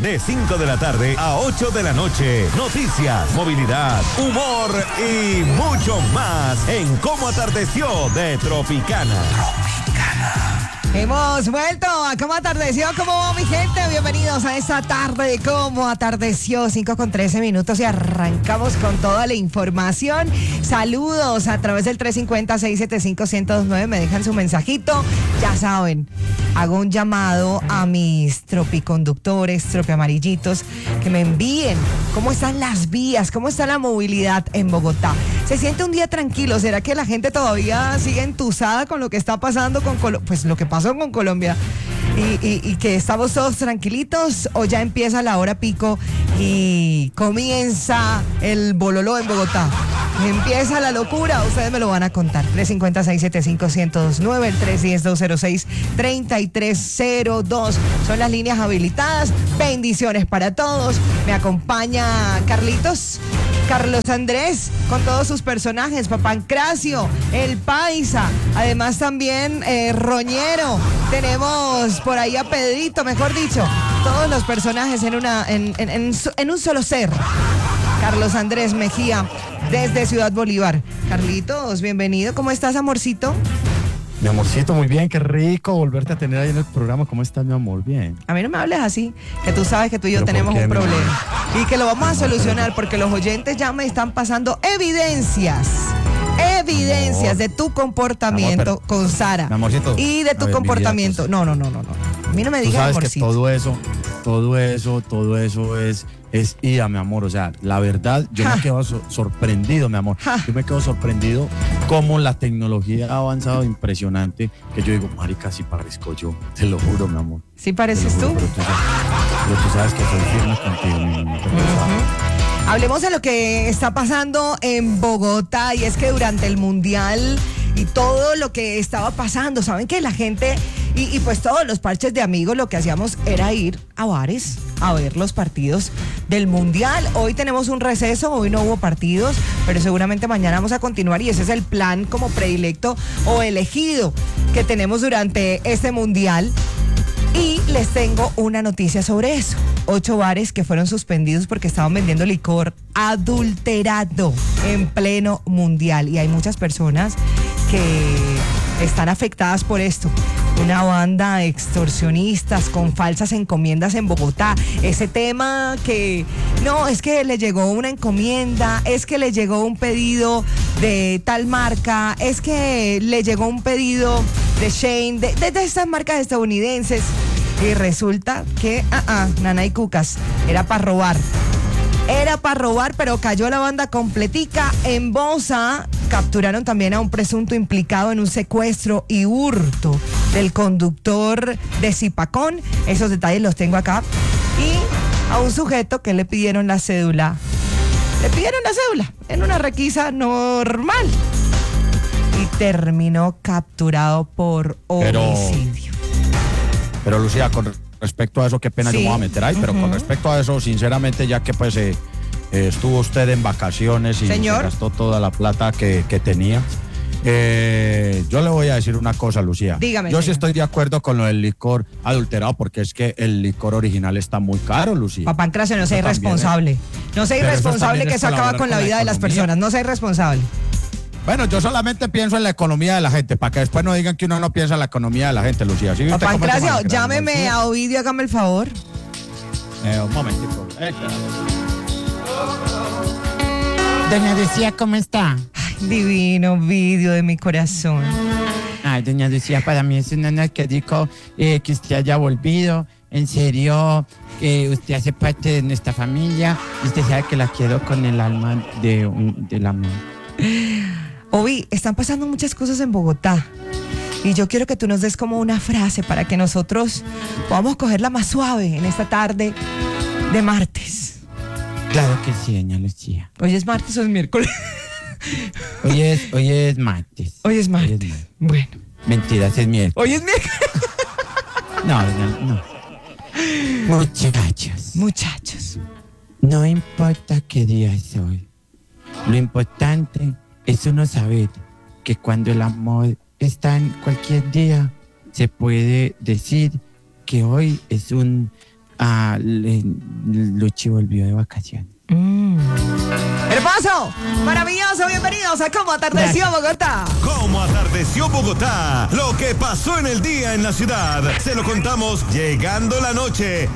de 5 de la tarde a 8 de la noche. Noticias, movilidad, humor y mucho más en Cómo Atardeció de Tropicana. Hemos vuelto a Cómo Atardeció. ¿Cómo va, mi gente? Bienvenidos a esta tarde de Cómo Atardeció, 5:13 y arrancamos con toda la información. Saludos a través del 350-675-1029. Me dejan su mensajito. Ya saben, hago un llamado a mis tropiconductores, tropiamarillitos, que me envíen cómo están las vías, cómo está la movilidad en Bogotá. ¿Se siente un día tranquilo? ¿Será que la gente todavía sigue entusada con lo que está pasando con Colombia? Pues lo que pasó con Colombia y que estamos todos tranquilitos, o ya empieza la hora pico y comienza el bololó en Bogotá. Empieza la locura, ustedes me lo van a contar. 350-675-1029, el 310-206-3302 son las líneas habilitadas. Bendiciones para todos. Me acompaña Carlos Andrés con todos sus personajes, Papancracio, el Paisa, además también Roñero. Tenemos por ahí a Pedrito, mejor dicho, todos los personajes en un solo ser. Carlos Andrés Mejía, desde Ciudad Bolívar. Carlitos, bienvenido. ¿Cómo estás, amorcito? Mi amorcito, muy bien, qué rico volverte a tener ahí en el programa. ¿Cómo estás, mi amor? Bien. A mí no me hables así, que tú sabes que tú y yo tenemos un problema y que lo vamos a solucionar porque los oyentes ya me están pasando evidencias de tu comportamiento con Sara y de tu comportamiento. No. A mí no me digas amorcito. Tú sabes que todo eso es ida, mi amor. O sea, la verdad, yo me quedo sorprendido, mi amor. Yo me quedo sorprendido cómo la tecnología ha avanzado impresionante, que yo digo, marica, sí parezco yo, te lo juro, mi amor. ¿Sí pareces tú? Pero tú sabes que soy firme contigo, mi amor. Hablemos de lo que está pasando en Bogotá, y es que durante el Mundial y todo lo que estaba pasando, saben que la gente y pues todos los parches de amigos, lo que hacíamos era ir a bares a ver los partidos del Mundial. Hoy tenemos un receso, hoy no hubo partidos, pero seguramente mañana vamos a continuar, y ese es el plan como predilecto o elegido que tenemos durante este Mundial. Y les tengo una noticia sobre eso. 8 bares que fueron suspendidos porque estaban vendiendo licor adulterado en pleno Mundial. Y hay muchas personas que están afectadas por esto. Una banda de extorsionistas con falsas encomiendas en Bogotá. Ese tema que, no, es que le llegó una encomienda, es que le llegó un pedido de tal marca, es que le llegó un pedido de Shane, de estas marcas estadounidenses. Y resulta que, Nana y Cucas, era para robar. Era para robar, pero cayó la banda completica. En Bosa capturaron también a un presunto implicado en un secuestro y hurto del conductor de Zipacón. Esos detalles los tengo acá. Y a un sujeto que le pidieron la cédula. Le pidieron la cédula en una requisa normal. Y terminó capturado por homicidio. Pero Lucía, con respecto a eso, qué pena, sí, yo me voy a meter ahí, pero con respecto a eso, sinceramente, ya que pues estuvo usted en vacaciones y se gastó toda la plata que tenía, yo le voy a decir una cosa, Lucía. Dígame. Yo sí estoy de acuerdo con lo del licor adulterado, porque es que el licor original está muy caro, Lucía. Papancracio, no sea irresponsable. No sea irresponsable, que eso acaba con la vida de las personas. No sea irresponsable. Bueno, yo solamente pienso en la economía de la gente, para que después no digan que uno no piensa en la economía de la gente, Lucía. ¿Sí? Papancracio, llámeme a Ovidio, hágame el favor. Un momentito. Doña Lucía, ¿cómo está? Ay, divino Ovidio de mi corazón. Ay, doña Lucía, para mí es un honor que rico que usted haya volvido. En serio, que usted hace parte de nuestra familia y usted sabe que la quiero con el alma del amor. Ovi, están pasando muchas cosas en Bogotá y yo quiero que tú nos des como una frase para que nosotros podamos cogerla más suave en esta tarde de martes. Claro que sí, doña Lucía. ¿Hoy es martes o es miércoles? Hoy es martes. Hoy es martes. Bueno. Mentiras, es miércoles. Hoy es miércoles. No. Muchachos. No importa qué día es hoy. Lo importante es uno saber que cuando el amor está en cualquier día, se puede decir que hoy es un Luchi volvió de vacaciones. Hermoso, maravilloso, bienvenidos a Cómo Atardeció Bogotá. ¿Cómo atardeció Bogotá? Lo que pasó en el día en la ciudad. Se lo contamos llegando la noche.